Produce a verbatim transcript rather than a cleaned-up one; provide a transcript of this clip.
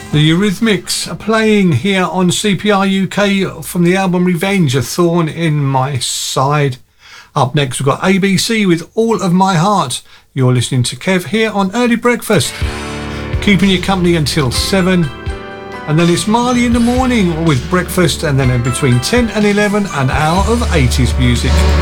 The Eurythmics are playing here on C P R U K from the album Revenge, A Thorn in My Side. Up next we've got A B C with All of My Heart. You're listening to Kev here on Early Breakfast, keeping you company until seven. And then it's Marley in the morning with breakfast, and then in between ten and eleven an hour of eighties music.